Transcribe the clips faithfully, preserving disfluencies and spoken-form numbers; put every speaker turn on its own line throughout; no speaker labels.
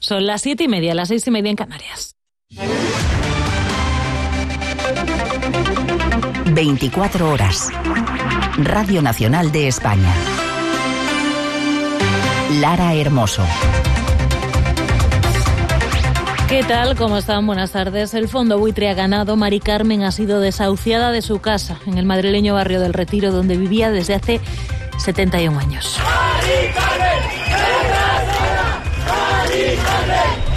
Son las siete y media, las seis y media en Canarias.
veinticuatro horas. Radio Nacional de España. Lara Hermoso.
¿Qué tal? ¿Cómo están? Buenas tardes. El Fondo Buitre ha ganado. Mari Carmen ha sido desahuciada de su casa en el madrileño barrio del Retiro, donde vivía desde hace setenta y un años. ¡Mari Carmen! ¡Mari Carmen!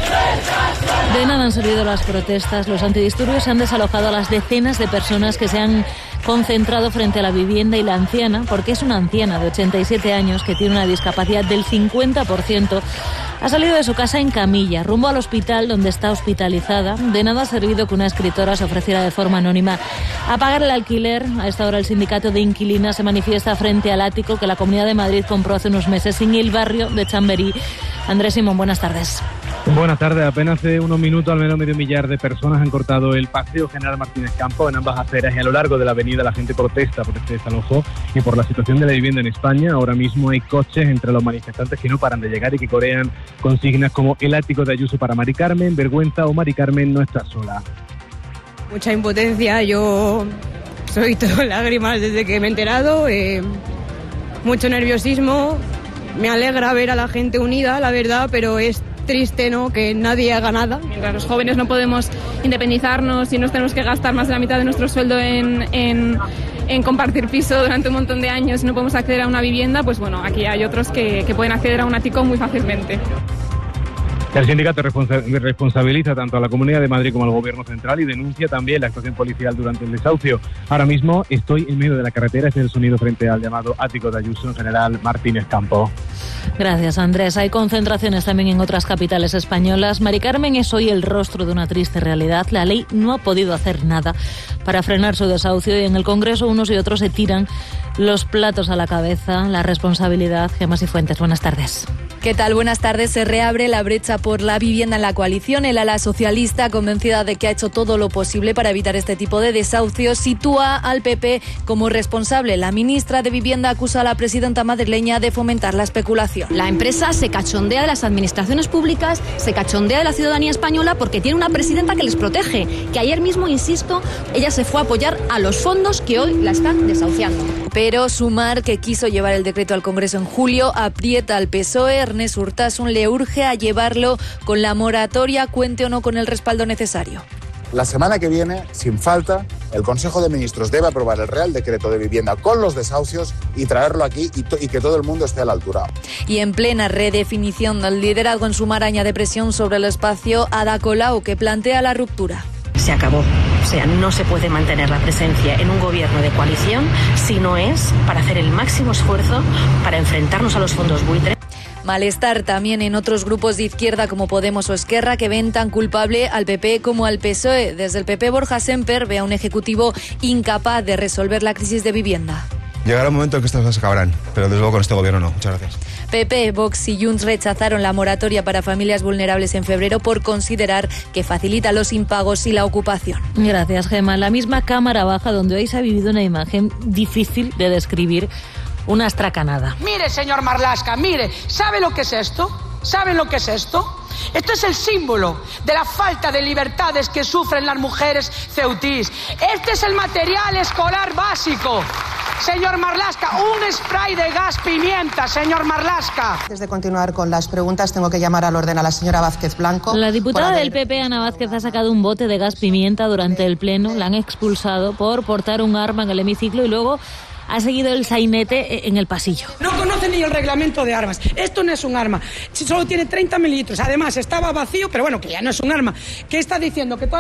De nada han servido las protestas. Los antidisturbios han desalojado a las decenas de personas que se han concentrado frente a la vivienda, y la anciana, porque es una anciana de ochenta y siete años que tiene una discapacidad del cincuenta por ciento, ha salido de su casa en camilla, rumbo al hospital donde está hospitalizada. De nada ha servido que una escritora se ofreciera de forma anónima a pagar el alquiler. A esta hora el sindicato de inquilinas se manifiesta frente al ático que la Comunidad de Madrid compró hace unos meses en el barrio de Chamberí. Andrés Simón, buenas tardes.
Buenas tardes. Apenas hace unos minutos al menos medio millar de personas han cortado el paseo General Martínez Campos en ambas aceras, y a lo largo de la avenida la gente protesta por este desalojo y por la situación de la vivienda en España. Ahora mismo hay coches entre los manifestantes que no paran de llegar y que corean consignas como el ático de Ayuso para Mari Carmen, vergüenza o Mari Carmen no está sola.
Mucha impotencia, yo soy todo lágrimas desde que me he enterado, eh, mucho nerviosismo. Me alegra ver a la gente unida, la verdad, pero es triste, ¿no?, que nadie haga nada.
Mientras los jóvenes no podemos independizarnos y nos tenemos que gastar más de la mitad de nuestro sueldo en, en, en compartir piso durante un montón de años y no podemos acceder a una vivienda, pues bueno, aquí hay otros que, que pueden acceder a un ático muy fácilmente.
El sindicato responsa- responsabiliza tanto a la Comunidad de Madrid como al Gobierno central y denuncia también la actuación policial durante el desahucio. Ahora mismo estoy en medio de la carretera, este es el sonido frente al llamado ático de Ayuso en General Martínez Campos.
Gracias, Andrés. Hay concentraciones también en otras capitales españolas. Mari Carmen es hoy el rostro de una triste realidad. La ley no ha podido hacer nada para frenar su desahucio y en el Congreso unos y otros se tiran los platos a la cabeza. La responsabilidad. Gemma Cifuentes, buenas tardes.
¿Qué tal? Buenas tardes. Se reabre la brecha por la vivienda en la coalición. El ala socialista, convencida de que ha hecho todo lo posible para evitar este tipo de desahucios, sitúa al P P como responsable. La ministra de Vivienda acusa a la presidenta madrileña de fomentar la especulación.
La empresa se cachondea de las administraciones públicas, se cachondea de la ciudadanía española porque tiene una presidenta que les protege, que ayer mismo, insisto, ella se fue a apoyar a los fondos que hoy la están desahuciando.
Pero Sumar, que quiso llevar el decreto al Congreso en julio, aprieta al P S O E. Ernest Urtasun le urge a llevarlo con la moratoria, cuente o no con el respaldo necesario.
La semana que viene, sin falta, el Consejo de Ministros debe aprobar el Real Decreto de Vivienda con los desahucios y traerlo aquí y, to- y que todo el mundo esté a la altura.
Y en plena redefinición del liderazgo en Sumar añade presión sobre el espacio Ada Colau, que plantea la ruptura.
Se acabó. O sea, no se puede mantener la presencia en un gobierno de coalición si no es para hacer el máximo esfuerzo para enfrentarnos a los fondos buitre.
Malestar también en otros grupos de izquierda como Podemos o Esquerra, que ven tan culpable al P P como al P S O E. Desde el P P, Borja Semper ve a un ejecutivo incapaz de resolver la crisis de vivienda.
Llegará un momento en que estas cosas acabarán, pero desde luego con este gobierno no. Muchas gracias.
P P, Vox y Junts rechazaron la moratoria para familias vulnerables en febrero por considerar que facilita los impagos y la ocupación.
Gracias, Gemma. La misma Cámara Baja, donde hoy se ha vivido una imagen difícil de describir, una astracanada.
Mire, señor Marlaska, mire, ¿sabe lo que es esto? ¿Saben lo que es esto? Esto es el símbolo de la falta de libertades que sufren las mujeres ceutís. Este es el material escolar básico. Señor Marlaska, un spray de gas pimienta, señor Marlaska.
Antes de continuar con las preguntas, tengo que llamar al orden a la señora Vázquez Blanco.
La diputada del P P, Ana Vázquez, ha sacado un bote de gas pimienta durante el pleno. La han expulsado por portar un arma en el hemiciclo y luego ha seguido el sainete en el pasillo.
No conoce ni el reglamento de armas. Esto no es un arma. Solo tiene treinta mililitros. Además, estaba vacío, pero bueno, que ya no es un arma. ¿Qué está diciendo? Que toda